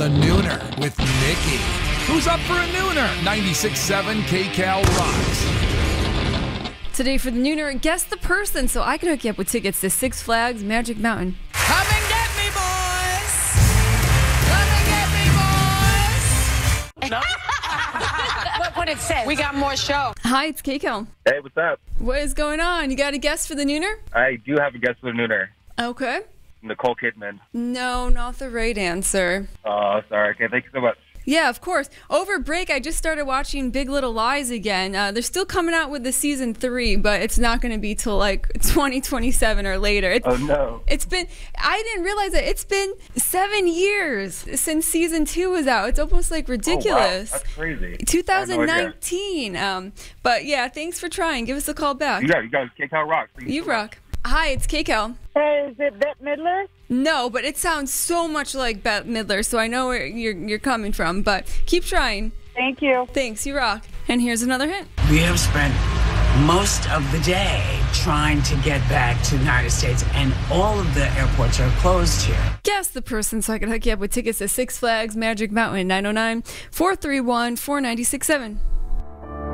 The Nooner with Nikki. Who's up for a Nooner? 96.7 KCAL rocks. Today for the Nooner, guess the person so I can hook you up with tickets to Six Flags Magic Mountain. Come and get me, boys! Come and get me, boys! No? Look what it says. We got more show. Hi, it's KCAL. Hey, what's up? What is going on? You got a guess for the Nooner? I do have a guess for the Nooner. Okay. Nicole Kidman. No, not the right answer. Oh, sorry. Okay, thank you so much. Yeah, of course. Over break, I just started watching Big Little Lies again. They're still coming out with the season 3, but it's not going to be till like 2027 or later. Oh, no. I didn't realize that it's been 7 years since season 2 was out. It's almost like ridiculous. Oh, wow. That's crazy. 2019. But yeah, thanks for trying. Give us a call back. You guys, KCAL rocks. You rock. Hi, it's KCAL. Hey, is it Bette Midler? No, but it sounds so much like Bette Midler, so I know where you're coming from, but keep trying. Thank you. Thanks, you rock. And here's another hint. We have spent most of the day trying to get back to the United States, and all of the airports are closed here. Guess the person so I can hook you up with tickets to Six Flags Magic Mountain. 909-431-4967.